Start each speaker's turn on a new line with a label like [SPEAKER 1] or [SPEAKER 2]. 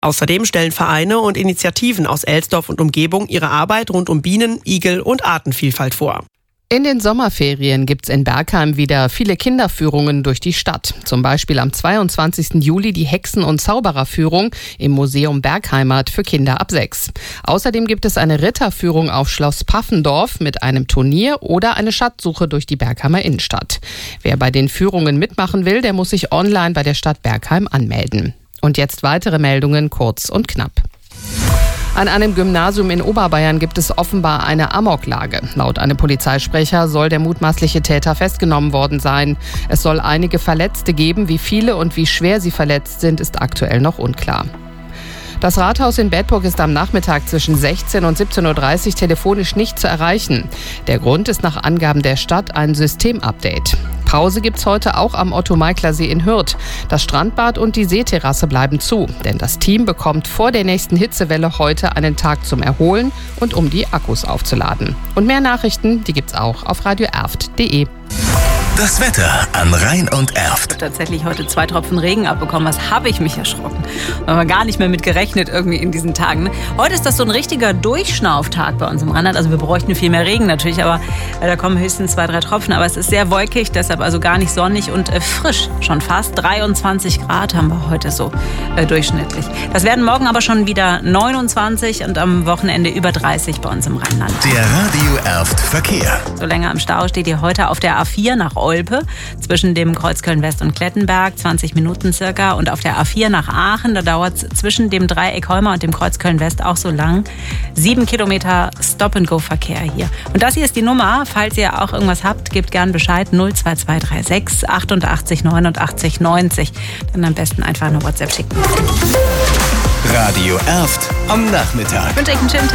[SPEAKER 1] Außerdem stellen Vereine und Initiativen aus Elsdorf und Umgebung ihre Arbeit rund um Bienen, Igel und Artenvielfalt vor.
[SPEAKER 2] In den Sommerferien gibt's in Bergheim wieder viele Kinderführungen durch die Stadt. Zum Beispiel am 22. Juli die Hexen- und Zaubererführung im Museum Bergheimat für Kinder ab 6. Außerdem gibt es eine Ritterführung auf Schloss Paffendorf mit einem Turnier oder eine Schatzsuche durch die Bergheimer Innenstadt. Wer bei den Führungen mitmachen will, der muss sich online bei der Stadt Bergheim anmelden. Und jetzt weitere Meldungen, kurz und knapp. An einem Gymnasium in Oberbayern gibt es offenbar eine Amoklage. Laut einem Polizeisprecher soll der mutmaßliche Täter festgenommen worden sein. Es soll einige Verletzte geben. Wie viele und wie schwer sie verletzt sind, ist aktuell noch unklar. Das Rathaus in Bedburg ist am Nachmittag zwischen 16 und 17.30 Uhr telefonisch nicht zu erreichen. Der Grund ist nach Angaben der Stadt ein Systemupdate. Pause gibt's heute auch am Otto-Meikler-See in Hürth. Das Strandbad und die Seeterrasse bleiben zu, denn das Team bekommt vor der nächsten Hitzewelle heute einen Tag zum Erholen und um die Akkus aufzuladen. Und mehr Nachrichten, die gibt's auch auf radioerft.de.
[SPEAKER 3] Das Wetter an Rhein und Erft.
[SPEAKER 4] Tatsächlich heute 2 Tropfen Regen abbekommen. Was habe ich mich erschrocken. Da haben wir gar nicht mehr mit gerechnet irgendwie in diesen Tagen. Heute ist das so ein richtiger Durchschnauftag bei uns im Rheinland. Also wir bräuchten viel mehr Regen natürlich, aber da kommen höchstens 2, 3 Tropfen. Aber es ist sehr wolkig, deshalb also gar nicht sonnig und frisch. Schon fast 23 Grad haben wir heute so durchschnittlich. Das werden morgen aber schon wieder 29 und am Wochenende über 30 bei uns im Rheinland.
[SPEAKER 3] Der Radio Erft Verkehr.
[SPEAKER 4] So länger im Stau steht ihr heute auf der A4 nach Olpe, zwischen dem Kreuz Köln-West und Klettenberg, 20 Minuten circa. Und auf der A4 nach Aachen, da dauert es zwischen dem Dreieck Holmer und dem Kreuz Köln-West auch so lang. 7 Kilometer Stop-and-Go-Verkehr hier. Und das hier ist die Nummer, falls ihr auch irgendwas habt, gebt gern Bescheid, 02236 88 89 90. Dann am besten einfach eine WhatsApp schicken.
[SPEAKER 3] Radio Erft am Nachmittag.
[SPEAKER 4] Ich wünsche euch einen schönen Tag.